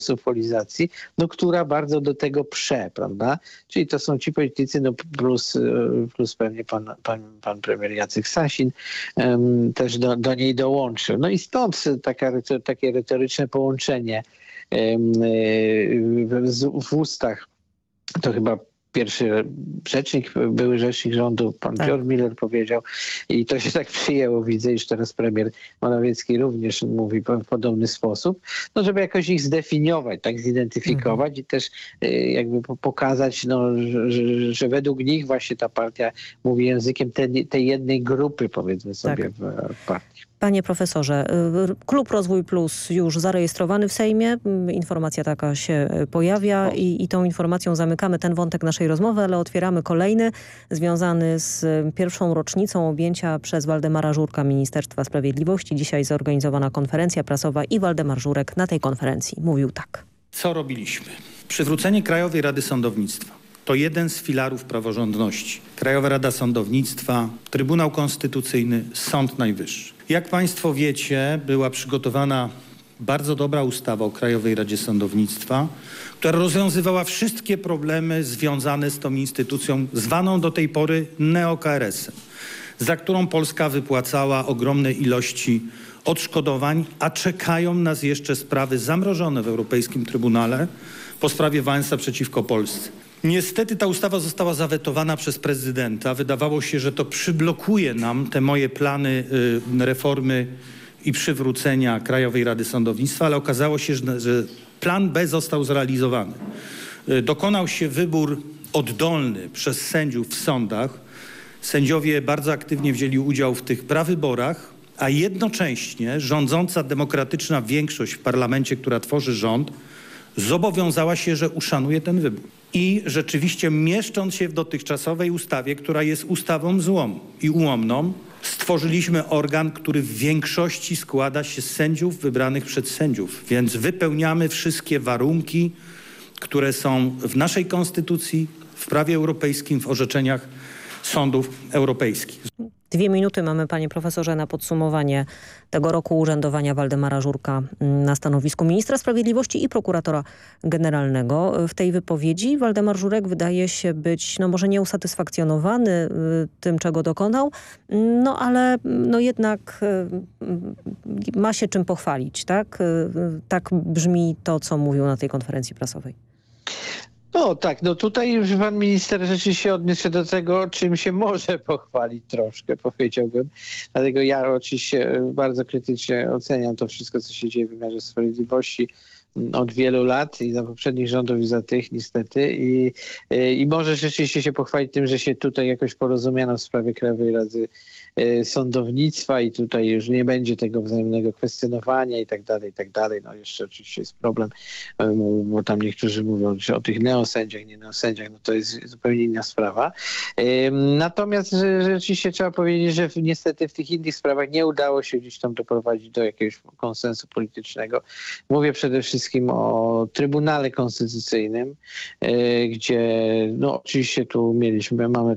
polizacji, no, która bardzo do tego prawda? Czyli to są ci politycy, no, plus pewnie pan premier Jacek Sasin też do niej dołączył. No i stąd takie retoryczne połączenie w ustach, to chyba pierwszy były rzecznik rządu, pan Piotr Müller powiedział i to się tak przyjęło, widzę, iż teraz premier Morawiecki również mówi w podobny sposób, no żeby jakoś ich zdefiniować, tak zidentyfikować i też jakby pokazać, no, że według nich właśnie ta partia mówi językiem tej jednej grupy, powiedzmy sobie, w partii. Panie profesorze, Klub Rozwój Plus już zarejestrowany w Sejmie. Informacja taka się pojawia i tą informacją zamykamy ten wątek naszej rozmowy, ale otwieramy kolejny związany z pierwszą rocznicą objęcia przez Waldemara Żurka Ministerstwa Sprawiedliwości. Dzisiaj zorganizowana konferencja prasowa i Waldemar Żurek na tej konferencji mówił tak. Co robiliśmy? Przywrócenie Krajowej Rady Sądownictwa. To jeden z filarów praworządności. Krajowa Rada Sądownictwa, Trybunał Konstytucyjny, Sąd Najwyższy. Jak państwo wiecie, była przygotowana bardzo dobra ustawa o Krajowej Radzie Sądownictwa, która rozwiązywała wszystkie problemy związane z tą instytucją, zwaną do tej pory neo-KRS-em, za którą Polska wypłacała ogromne ilości odszkodowań, a czekają nas jeszcze sprawy zamrożone w Europejskim Trybunale po sprawie Wałęsa przeciwko Polsce. Niestety ta ustawa została zawetowana przez prezydenta. Wydawało się, że to przyblokuje nam te moje plany reformy i przywrócenia Krajowej Rady Sądownictwa, ale okazało się, że plan B został zrealizowany. Dokonał się wybór oddolny przez sędziów w sądach. Sędziowie bardzo aktywnie wzięli udział w tych prawyborach, a jednocześnie rządząca demokratyczna większość w parlamencie, która tworzy rząd, zobowiązała się, że uszanuje ten wybór. I rzeczywiście mieszcząc się w dotychczasowej ustawie, która jest ustawą złą i ułomną, stworzyliśmy organ, który w większości składa się z sędziów wybranych przez sędziów. Więc wypełniamy wszystkie warunki, które są w naszej konstytucji, w prawie europejskim, w orzeczeniach sądów europejskich. 2 minuty mamy, panie profesorze, na podsumowanie tego roku urzędowania Waldemara Żurka na stanowisku ministra sprawiedliwości i prokuratora generalnego. W tej wypowiedzi Waldemar Żurek wydaje się być, no może nieusatysfakcjonowany tym, czego dokonał, no ale no jednak ma się czym pochwalić, tak? Tak brzmi to, co mówił na tej konferencji prasowej. No tak, no tutaj już pan minister rzeczywiście odniósł się do tego, czym się może pochwalić troszkę, powiedziałbym. Dlatego ja oczywiście bardzo krytycznie oceniam to wszystko, co się dzieje w wymiarze sprawiedliwości od wielu lat i za poprzednich rządów i za tych niestety i może rzeczywiście się pochwalić tym, że się tutaj jakoś porozumiano w sprawie Krajowej Rady Sądownictwa i tutaj już nie będzie tego wzajemnego kwestionowania i tak dalej, i tak dalej. No jeszcze oczywiście jest problem, bo tam niektórzy mówią o tych neosędziach, nie neosędziach, no to jest zupełnie inna sprawa. Natomiast rzeczywiście trzeba powiedzieć, że niestety w tych innych sprawach nie udało się gdzieś tam doprowadzić do jakiegoś konsensu politycznego. Mówię przede wszystkim o Trybunale Konstytucyjnym, gdzie no oczywiście tu mamy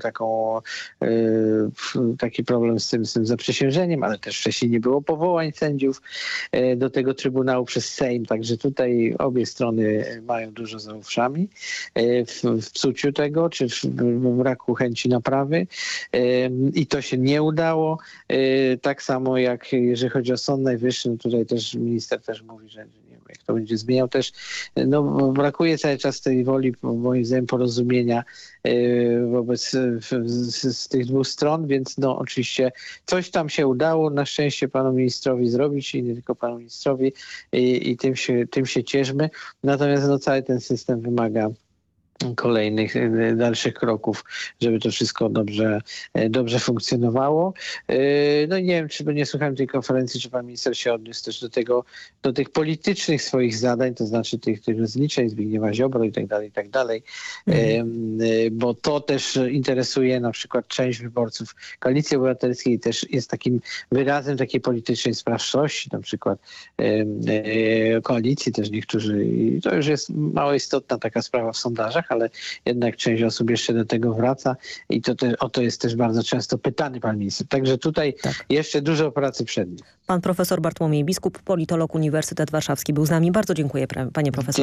taki problem z tym zaprzysiężeniem, ale też wcześniej nie było powołań sędziów do tego Trybunału przez Sejm, także tutaj obie strony mają dużo za uszami w psuciu tego, czy w braku chęci naprawy i to się nie udało. Tak samo jak jeżeli chodzi o Sąd Najwyższy, no tutaj też minister też mówi, że nie wiem, jak to będzie zmieniał też. No, brakuje cały czas tej woli, moim zdaniem, porozumienia wobec z tych dwóch stron, więc no oczywiście coś tam się udało na szczęście panu ministrowi zrobić i nie tylko panu ministrowi i tym się cieszmy. Natomiast no, cały ten system wymaga kolejnych dalszych kroków, żeby to wszystko dobrze funkcjonowało. No i nie wiem, czy nie słuchałem tej konferencji, czy pan minister się odniósł też do tych politycznych swoich zadań, to znaczy tych rozliczeń Zbigniewa Ziobro i tak dalej, bo to też interesuje na przykład część wyborców Koalicji Obywatelskiej, też jest takim wyrazem takiej politycznej sprawczości, na przykład koalicji też niektórzy, i to już jest mało istotna taka sprawa w sondażach, Stanach, ale jednak część osób jeszcze do tego wraca i o to jest też bardzo często pytany pan minister. Także tutaj jeszcze dużo pracy przed nim. Pan profesor Bartłomiej Biskup, politolog, Uniwersytet Warszawski był z nami. Bardzo dziękuję, panie profesorze.